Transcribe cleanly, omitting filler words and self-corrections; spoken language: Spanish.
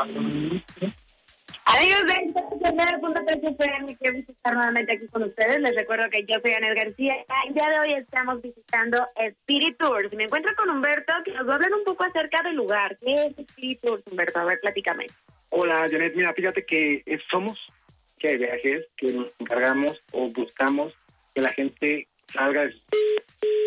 Amigos de Internet.3 FM, quiero estar nuevamente aquí con ustedes. Les recuerdo que yo soy Anet García. El día de hoy estamos visitando Spirit Tours. Me encuentro con Humberto, que nos va a hablar un poco acerca del lugar. ¿Qué es Spirit Tours, Humberto? A ver, platícame. Hola, Janet. Mira, fíjate que somos que hay viajes que nos encargamos o buscamos que la gente salga de